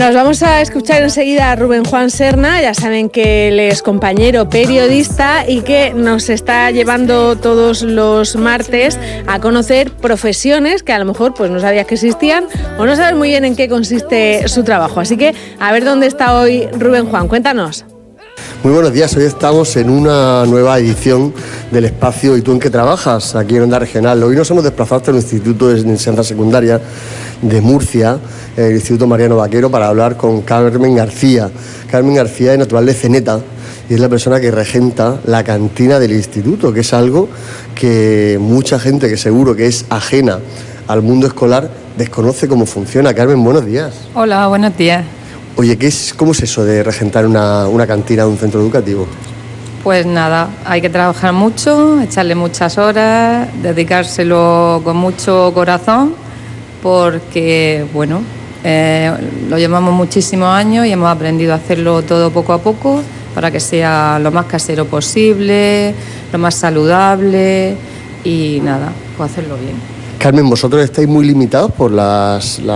Nos vamos a escuchar enseguida a Rubén Juan Serna. Ya saben que él es compañero periodista y que nos está llevando todos los martes a conocer profesiones que a lo mejor pues no sabías que existían o no sabes muy bien en qué consiste su trabajo. Así que a ver dónde está hoy Rubén Juan, cuéntanos. Muy buenos días, hoy estamos en una nueva edición del espacio ¿Y tú en qué trabajas? Aquí en Onda Regional. Hoy nos hemos desplazado hasta el Instituto de Enseñanza Secundaria de Murcia, el Instituto Mariano Vaquero, para hablar con Carmen García. Carmen García es natural de Ceneta y es la persona que regenta la cantina del instituto, que es algo que mucha gente que seguro que es ajena al mundo escolar desconoce cómo funciona. Carmen, buenos días. Hola, buenos días. Oye, ¿cómo es eso de regentar una cantina de un centro educativo? Pues nada, hay que trabajar mucho, echarle muchas horas, dedicárselo con mucho corazón, porque, bueno, lo llevamos muchísimos años y hemos aprendido a hacerlo todo poco a poco para que sea lo más casero posible, lo más saludable y nada, pues hacerlo bien. Carmen, vosotros estáis muy limitados por las